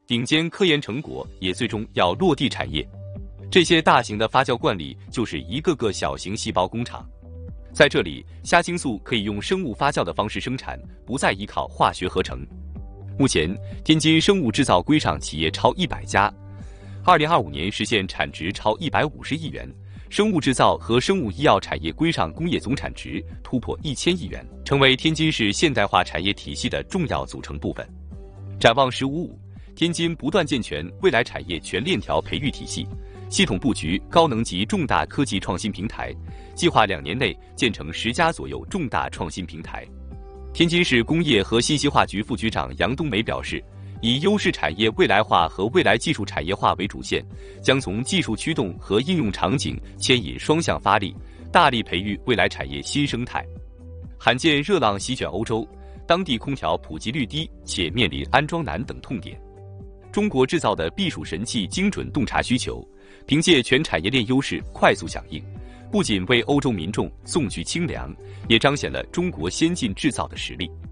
顶尖科研成果也最终要落地产业。这些大型的发酵罐里就是一个个小型细胞工厂。在这里，虾青素可以用生物发酵的方式生产，不再依靠化学合成。目前，天津生物制造规上企业超100家，2025年实现产值超150亿元。生物制造和生物医药产业规上工业总产值突破1000亿元，成为天津市现代化产业体系的重要组成部分。展望“15+5”，天津不断健全未来产业全链条培育体系，系统布局高能级重大科技创新平台，计划2年内建成10家左右重大创新平台。天津市工业和信息化局副局长杨冬梅表示，以优势产业未来化和未来技术产业化为主线，将从技术驱动和应用场景牵引双向发力，大力培育未来产业新生态。罕见热浪席卷欧洲，当地空调普及率低且面临安装难等痛点。中国制造的避暑神器精准洞察需求，凭借全产业链优势快速响应，不仅为欧洲民众送去清凉，也彰显了中国先进制造的实力。